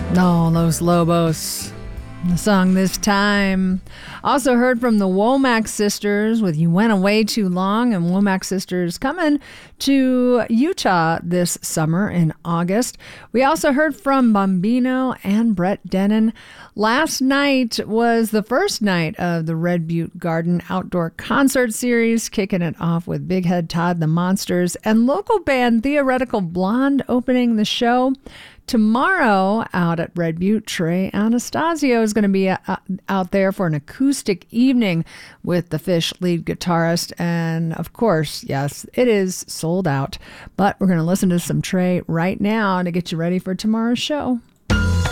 No, Los Lobos. The song This Time. Also heard from the Womack Sisters with You Went Away Too Long, and Womack Sisters coming to Utah this summer in August. We also heard from Bombino and Brett Dennen. Last night was the first night of the Red Butte Garden Outdoor Concert Series, kicking it off with Big Head Todd the Monsters and local band Theoretical Blonde opening the show. Tomorrow, out at Red Butte, Trey Anastasio is going to be out there for an acoustic evening with the Fish lead guitarist. And of course, yes, it is sold out. But we're going to listen to some Trey right now to get you ready for tomorrow's show.